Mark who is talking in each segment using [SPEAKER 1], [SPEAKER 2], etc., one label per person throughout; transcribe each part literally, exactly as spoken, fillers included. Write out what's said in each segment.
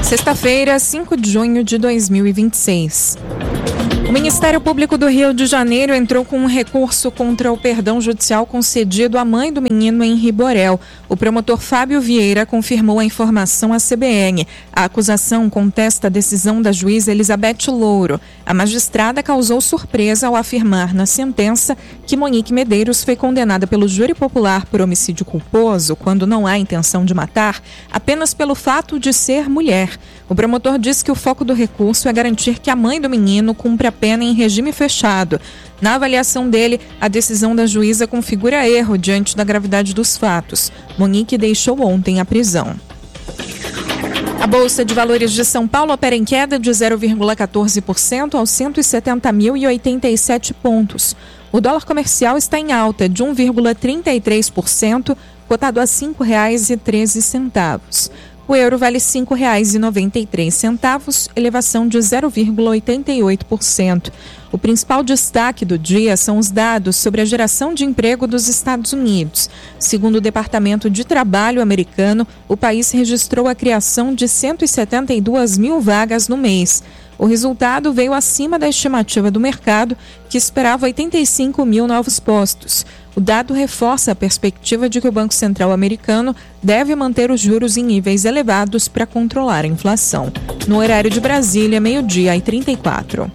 [SPEAKER 1] Sexta-feira, cinco de junho de dois mil e vinte e seis. O Ministério Público do Rio de Janeiro entrou com um recurso contra o perdão judicial concedido à mãe do menino em Riborel. O promotor Fábio Vieira confirmou a informação à C B N. A acusação contesta a decisão da juíza Elizabeth Louro. A magistrada causou surpresa ao afirmar na sentença que Monique Medeiros foi condenada pelo júri popular por homicídio culposo, quando não há intenção de matar, apenas pelo fato de ser mulher. O promotor disse que o foco do recurso é garantir que a mãe do menino cumpra a pena em regime fechado. Na avaliação dele, a decisão da juíza configura erro diante da gravidade dos fatos. Monique deixou ontem a prisão. A Bolsa de Valores de São Paulo opera em queda de zero vírgula quatorze por cento aos cento e setenta mil e oitenta e sete pontos. O dólar comercial está em alta de um vírgula trinta e três por cento, cotado a cinco reais e treze centavos. O euro vale cinco reais e noventa e três centavos, elevação de zero vírgula oitenta e oito por cento. O principal destaque do dia são os dados sobre a geração de emprego dos Estados Unidos. Segundo o Departamento de Trabalho americano, o país registrou a criação de cento e setenta e duas mil vagas no mês. O resultado veio acima da estimativa do mercado, que esperava oitenta e cinco mil novos postos. O dado reforça a perspectiva de que o Banco Central americano deve manter os juros em níveis elevados para controlar a inflação. No horário de Brasília, meio-dia e trinta e quatro.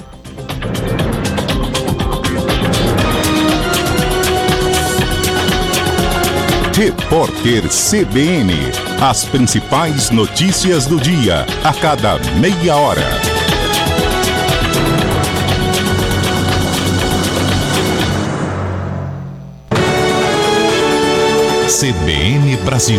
[SPEAKER 2] Repórter C B N. As principais notícias do dia, a cada meia hora. C B N Brasil.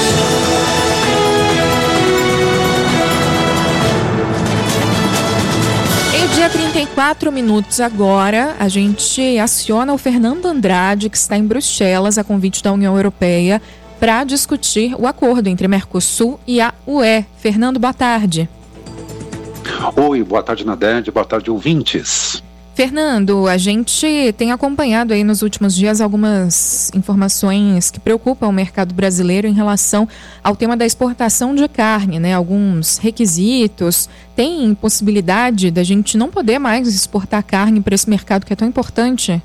[SPEAKER 1] Meio-dia trinta e quatro minutos agora, a gente aciona o Fernando Andrade, que está em Bruxelas, a convite da União Europeia, para discutir o acordo entre Mercosul e a U E. Fernando, boa tarde.
[SPEAKER 3] Oi, boa tarde, Nadege, boa tarde, ouvintes.
[SPEAKER 1] Fernando, a gente tem acompanhado aí nos últimos dias algumas informações que preocupam o mercado brasileiro em relação ao tema da exportação de carne, né? Alguns requisitos. Tem possibilidade da gente não poder mais exportar carne para esse mercado que é tão importante?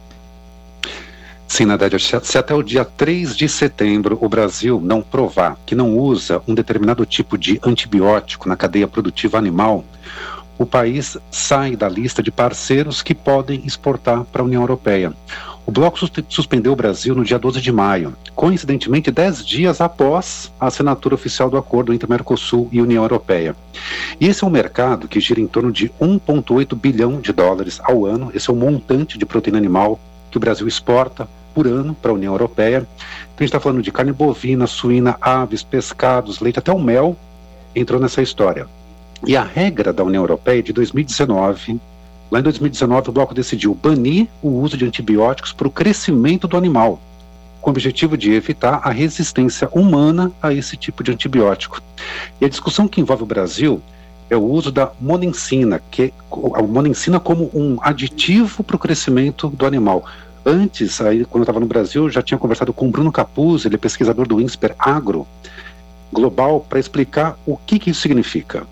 [SPEAKER 3] Sim, Nadege, se até o dia três de setembro o Brasil não provar que não usa um determinado tipo de antibiótico na cadeia produtiva animal, o país sai da lista de parceiros que podem exportar para a União Europeia. O bloco suspendeu o Brasil no dia doze de maio, coincidentemente dez dias após a assinatura oficial do acordo entre Mercosul e União Europeia. E esse é um mercado que gira em torno de um vírgula oito bilhão de dólares ao ano. Esse é o montante de proteína animal que o Brasil exporta por ano para a União Europeia. Então a gente está falando de carne bovina, suína, aves, pescados, leite, até o mel entrou nessa história. E a regra da União Europeia de dois mil e dezenove, lá em dois mil e dezenove o bloco decidiu banir o uso de antibióticos para o crescimento do animal, com o objetivo de evitar a resistência humana a esse tipo de antibiótico. E a discussão que envolve o Brasil é o uso da monencina, que a monencina como um aditivo para o crescimento do animal. Antes, aí, quando eu estava no Brasil, eu já tinha conversado com o Bruno Capuzzi, ele é pesquisador do INSPER Agro Global, para explicar o que, que isso significa.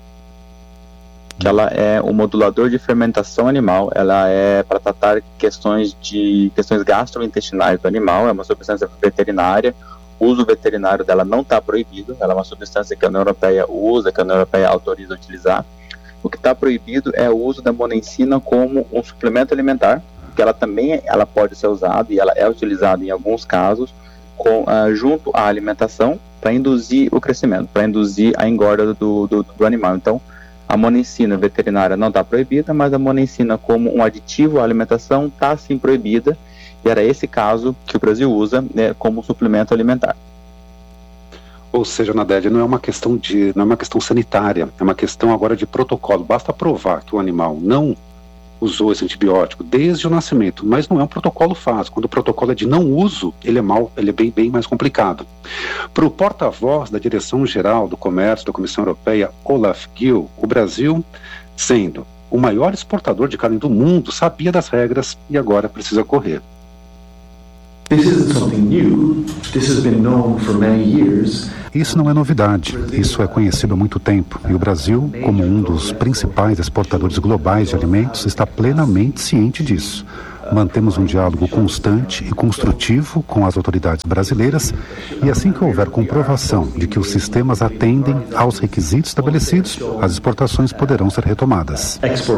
[SPEAKER 4] Que ela é um modulador de fermentação animal, ela é para tratar questões de questões gastrointestinais do animal, é uma substância veterinária, o uso veterinário dela não está proibido, ela é uma substância que a União Europeia usa, que a União Europeia autoriza a utilizar. O que está proibido é o uso da monencina como um suplemento alimentar, que ela também ela pode ser usada e ela é utilizada em alguns casos com, uh, junto à alimentação para induzir o crescimento, para induzir a engorda do, do, do animal. Então, a monencina veterinária não está proibida, mas a monencina como um aditivo à alimentação está sim proibida, e era esse caso que o Brasil usa, né, como suplemento alimentar.
[SPEAKER 3] Ou seja, Nadege, não é uma questão de, não é uma questão sanitária, é uma questão agora de protocolo. Basta provar que o animal não usou esse antibiótico desde o nascimento, mas não é um protocolo fácil. Quando o protocolo é de não uso, ele é mal, ele é bem, bem mais complicado. Para o porta-voz da Direção-Geral do Comércio da Comissão Europeia, Olaf Gill, o Brasil, sendo o maior exportador de carne do mundo, sabia das regras e agora precisa correr.
[SPEAKER 5] This isn't something new. This has been known for many years.
[SPEAKER 3] Isso não é novidade, isso é conhecido há muito tempo e o Brasil, como um dos principais exportadores globais de alimentos, está plenamente ciente disso. Mantemos um diálogo constante e construtivo com as autoridades brasileiras e assim que houver comprovação de que os sistemas atendem aos requisitos estabelecidos, as exportações poderão ser retomadas.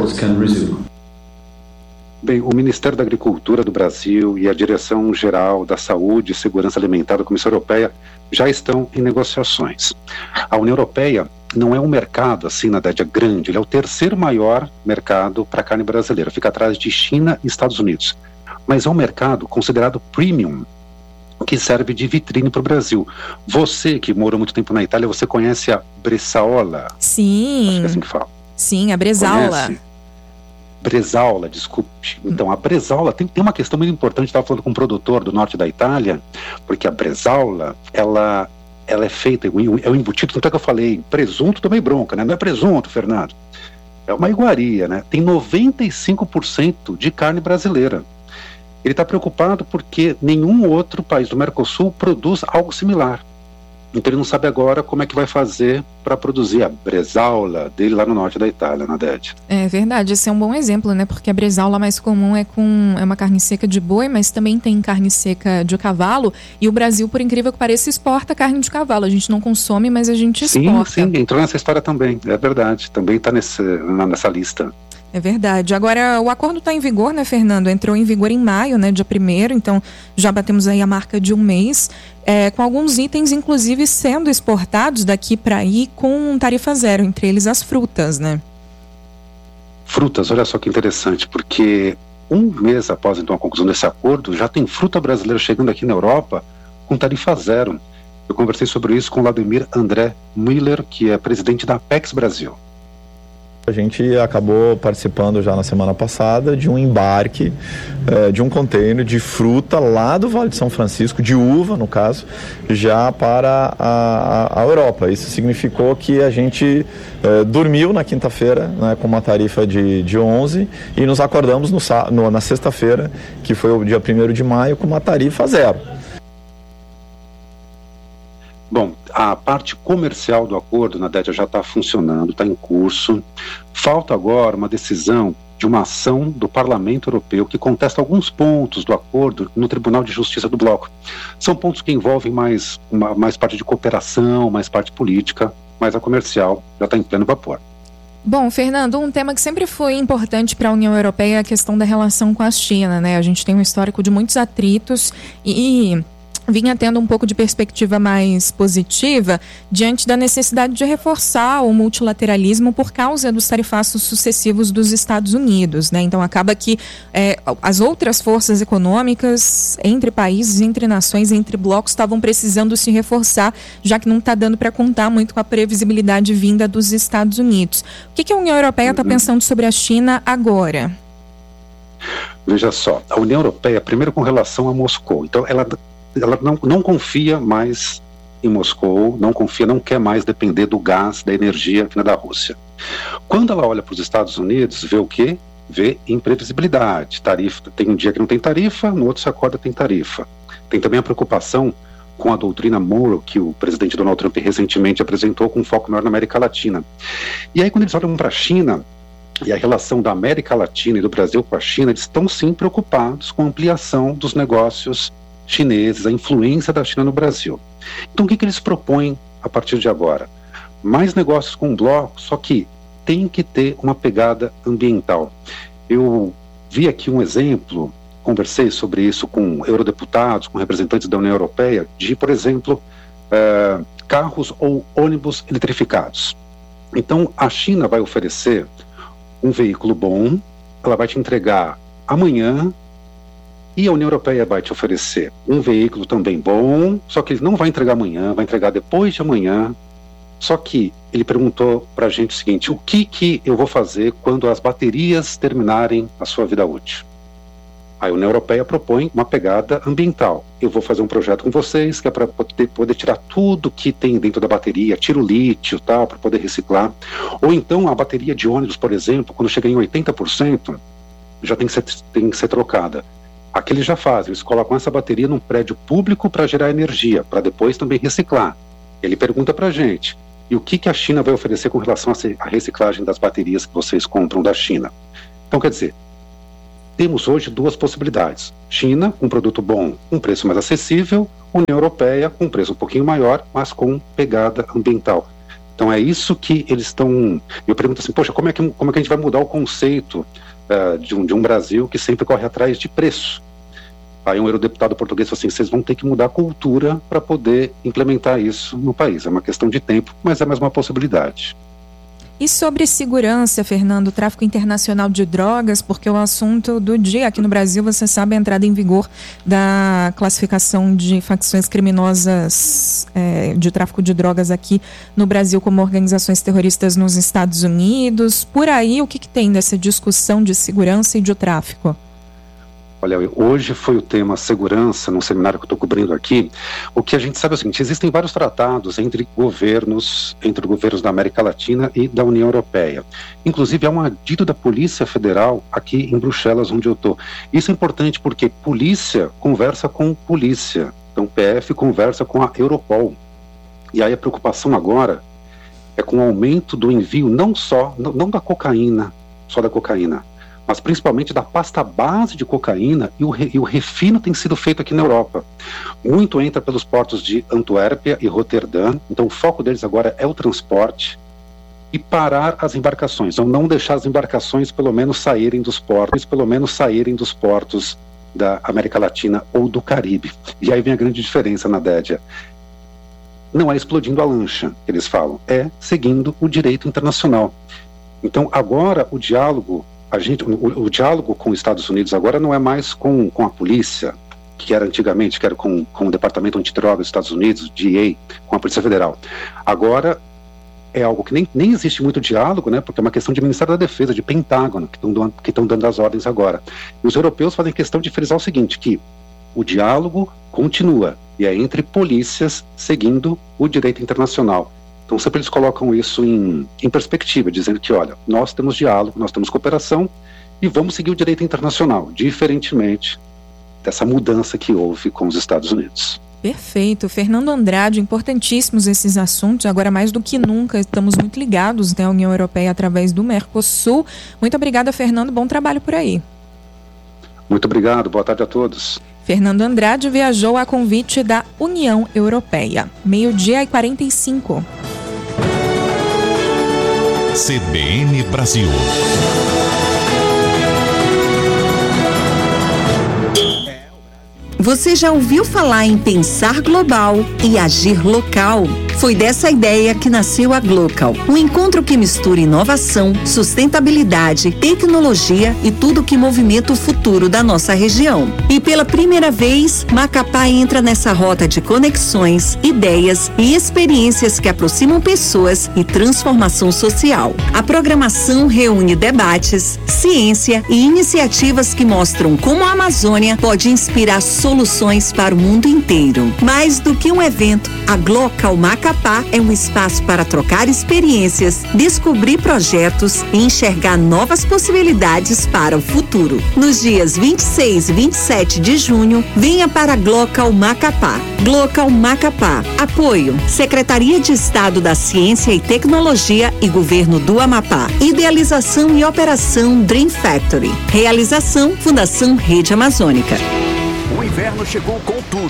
[SPEAKER 3] Bem, o Ministério da Agricultura do Brasil e a Direção-Geral da Saúde e Segurança Alimentar da Comissão Europeia já estão em negociações. A União Europeia não é um mercado assim, na verdade, grande, ele é o terceiro maior mercado para a carne brasileira, fica atrás de China e Estados Unidos. Mas é um mercado considerado premium, que serve de vitrine para o Brasil. Você que morou muito tempo na Itália, você conhece a Bresaola?
[SPEAKER 1] Sim.
[SPEAKER 3] Acho que é assim que fala.
[SPEAKER 1] Sim, a Bresaola.
[SPEAKER 3] Conhece? Bresaola, desculpe. Então, a Bresaola tem, tem uma questão muito importante. Estava falando com um produtor do norte da Itália, porque a Bresaola, ela, ela é feita, é um embutido, tanto é que eu falei, presunto também bronca, né? Não é presunto, Fernando. É uma iguaria, né? Tem noventa e cinco por cento de carne brasileira. Ele está preocupado porque nenhum outro país do Mercosul produz algo similar. Então ele não sabe agora como é que vai fazer para produzir a Bresaola dele lá no norte da Itália, na D E D.
[SPEAKER 1] É verdade, esse é um bom exemplo, né? Porque a Bresaola mais comum é com é uma carne seca de boi, mas também tem carne seca de cavalo. E o Brasil, por incrível que pareça, exporta carne de cavalo. A gente não consome, mas a gente exporta.
[SPEAKER 3] Sim, sim, entrou nessa história também, é verdade. Também está nessa lista.
[SPEAKER 1] É verdade. Agora, o acordo está em vigor, né, Fernando? Entrou em vigor em maio, né, dia primeiro, então já batemos aí a marca de um mês, é, com alguns itens, inclusive, sendo exportados daqui para aí com tarifa zero, entre eles as frutas, né?
[SPEAKER 3] Frutas, olha só que interessante, porque um mês após, então, a conclusão desse acordo, já tem fruta brasileira chegando aqui na Europa com tarifa zero. Eu conversei sobre isso com o Vladimir André Müller, que é presidente da Apex Brasil.
[SPEAKER 5] A gente acabou participando já na semana passada de um embarque eh, de um container de fruta lá do Vale de São Francisco, de uva no caso, já para a, a Europa. Isso significou que a gente eh, dormiu na quinta-feira, né, com uma tarifa de, de onze e nos acordamos no, no, na sexta-feira, que foi o dia primeiro de maio, com uma tarifa zero.
[SPEAKER 3] Bom, a parte comercial do acordo na D E D já está funcionando, está em curso. Falta agora uma decisão de uma ação do Parlamento Europeu que contesta alguns pontos do acordo no Tribunal de Justiça do Bloco. São pontos que envolvem mais, uma, mais parte de cooperação, mais parte política, mas a comercial já está em pleno vapor.
[SPEAKER 1] Bom, Fernando, um tema que sempre foi importante para a União Europeia é a questão da relação com a China, né? A gente tem um histórico de muitos atritos e... e... vinha tendo um pouco de perspectiva mais positiva diante da necessidade de reforçar o multilateralismo por causa dos tarifaços sucessivos dos Estados Unidos, né? Então acaba que é, as outras forças econômicas entre países, entre nações, entre blocos estavam precisando se reforçar, já que não está dando para contar muito com a previsibilidade vinda dos Estados Unidos. O que, que a União Europeia está pensando sobre a China agora?
[SPEAKER 3] Veja só, a União Europeia, primeiro com relação a Moscou, então ela ela não, não confia mais em Moscou, não confia, não quer mais depender do gás, da energia vinda da Rússia. Quando ela olha para os Estados Unidos, vê o quê? Vê imprevisibilidade, tarifa. Tem um dia que não tem tarifa, no outro se acorda tem tarifa. Tem também a preocupação com a doutrina Monroe, que o presidente Donald Trump recentemente apresentou com um foco maior na América Latina. E aí quando eles olham para a China, e a relação da América Latina e do Brasil com a China, eles estão sim preocupados com a ampliação dos negócios chineses, a influência da China no Brasil. Então o que, que eles propõem a partir de agora? Mais negócios com o bloco, só que tem que ter uma pegada ambiental. Eu vi aqui um exemplo, conversei sobre isso com eurodeputados, com representantes da União Europeia, de, por exemplo, eh, carros ou ônibus eletrificados. Então a China vai oferecer um veículo bom, ela vai te entregar amanhã, e a União Europeia vai te oferecer um veículo também bom, só que ele não vai entregar amanhã, vai entregar depois de amanhã. Só que ele perguntou para a gente o seguinte: o que, que eu vou fazer quando as baterias terminarem a sua vida útil? A União Europeia propõe uma pegada ambiental. Eu vou fazer um projeto com vocês que é para poder, poder tirar tudo que tem dentro da bateria, tira o lítio, tal, para poder reciclar. Ou então a bateria de ônibus, por exemplo, quando chega em oitenta por cento, já tem que ser, tem que ser trocada. Aqui eles já fazem, eles colocam essa bateria num prédio público para gerar energia, para depois também reciclar. Ele pergunta para a gente, e o que, que a China vai oferecer com relação à reciclagem das baterias que vocês compram da China? Então, quer dizer, temos hoje duas possibilidades. China, um produto bom, um preço mais acessível, União Europeia, um preço um pouquinho maior, mas com pegada ambiental. Então é isso que eles estão... Eu pergunto assim, poxa, como é que, como é que a gente vai mudar o conceito uh, de, um, de um Brasil que sempre corre atrás de preço? Aí um eurodeputado português falou assim, vocês vão ter que mudar a cultura para poder implementar isso no país. É uma questão de tempo, mas é mais uma possibilidade.
[SPEAKER 1] E sobre segurança, Fernando, tráfico internacional de drogas, porque o assunto do dia aqui no Brasil, você sabe, a entrada em vigor da classificação de facções criminosas é, de tráfico de drogas aqui no Brasil como organizações terroristas nos Estados Unidos. Por aí, o que, que tem dessa discussão de segurança e de tráfico?
[SPEAKER 3] Olha, hoje foi o tema segurança, num seminário que eu estou cobrindo aqui. O que a gente sabe é o seguinte, existem vários tratados entre governos, entre governos da América Latina e da União Europeia. Inclusive, há um adido da Polícia Federal aqui em Bruxelas, onde eu estou. Isso é importante porque polícia conversa com polícia. Então, P F conversa com a Europol. E aí a preocupação agora é com o aumento do envio, não só, não, não da cocaína, só da cocaína, mas principalmente da pasta base de cocaína, e o, re, e o refino tem sido feito aqui na Europa. Muito entra pelos portos de Antuérpia e Roterdã, então o foco deles agora é o transporte e parar as embarcações, ou não deixar as embarcações pelo menos saírem dos portos, pelo menos saírem dos portos da América Latina ou do Caribe. E aí vem a grande diferença, Nadédia. Não é explodindo a lancha, eles falam, é seguindo o direito internacional. Então agora o diálogo A gente, o, o diálogo com os Estados Unidos agora não é mais com, com a polícia, que era antigamente, que era com, com o Departamento Antidrogas dos Estados Unidos, D A, com a Polícia Federal. Agora é algo que nem, nem existe muito diálogo, né, porque é uma questão de Ministério da Defesa, de Pentágono, que estão que estão dando as ordens agora. E os europeus fazem questão de frisar o seguinte, que o diálogo continua, e é entre polícias seguindo o direito internacional. Então sempre eles colocam isso em, em perspectiva, dizendo que, olha, nós temos diálogo, nós temos cooperação e vamos seguir o direito internacional, diferentemente dessa mudança que houve com os Estados Unidos.
[SPEAKER 1] Perfeito. Fernando Andrade, importantíssimos esses assuntos, agora mais do que nunca, estamos muito ligados, né, à União Europeia através do Mercosul. Muito obrigada, Fernando, bom trabalho por aí.
[SPEAKER 3] Muito obrigado, boa tarde a todos.
[SPEAKER 1] Fernando Andrade viajou a convite da União Europeia. Meio-dia e quarenta e cinco.
[SPEAKER 2] C B N Brasil.
[SPEAKER 6] Você já ouviu falar em pensar global e agir local? Foi dessa ideia que nasceu a Glocal, um encontro que mistura inovação, sustentabilidade, tecnologia e tudo que movimenta o futuro da nossa região. E pela primeira vez, Macapá entra nessa rota de conexões, ideias e experiências que aproximam pessoas e transformação social. A programação reúne debates, ciência e iniciativas que mostram como a Amazônia pode inspirar soluções para o mundo inteiro. Mais do que um evento, a Glocal Macapá é um espaço para trocar experiências, descobrir projetos e enxergar novas possibilidades para o futuro. Nos dias vinte e seis e vinte e sete de junho, venha para a Glocal Macapá. Glocal Macapá. Apoio: Secretaria de Estado da Ciência e Tecnologia e Governo do Amapá. Idealização e operação Dream Factory. Realização: Fundação Rede Amazônica.
[SPEAKER 7] O inverno chegou com tudo.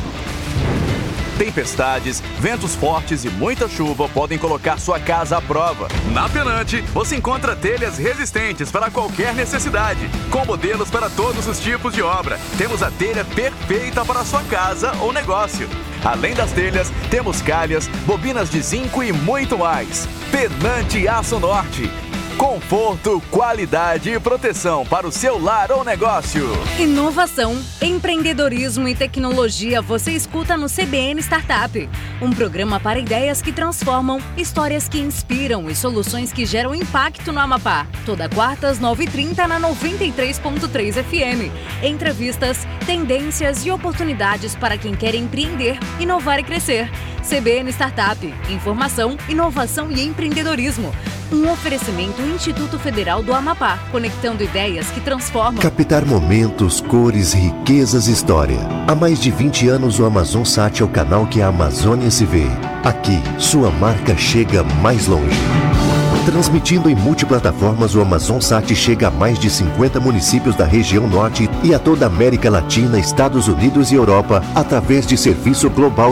[SPEAKER 7] Tempestades, ventos fortes e muita chuva podem colocar sua casa à prova. Na Penante, você encontra telhas resistentes para qualquer necessidade, com modelos para todos os tipos de obra. Temos a telha perfeita para sua casa ou negócio. Além das telhas, temos calhas, bobinas de zinco e muito mais. Penante Aço Norte. Conforto, qualidade e proteção para o seu lar ou negócio.
[SPEAKER 8] Inovação, empreendedorismo e tecnologia você escuta no C B N Startup. Um programa para ideias que transformam, histórias que inspiram e soluções que geram impacto no Amapá. Toda quarta às nove e trinta na noventa e três ponto três F M. Entrevistas, tendências e oportunidades para quem quer empreender, inovar e crescer. C B N Startup. Informação, inovação e empreendedorismo. Um oferecimento Instituto Federal do Amapá, conectando ideias que transformam.
[SPEAKER 9] Captar momentos, cores, riquezas e história. Há mais de vinte anos o Amazonsat é o canal que a Amazônia se vê. Aqui, sua marca chega mais longe. Transmitindo em multiplataformas, o AmazonSat chega a mais de cinquenta municípios da região norte e a toda a América Latina, Estados Unidos e Europa, através de serviço global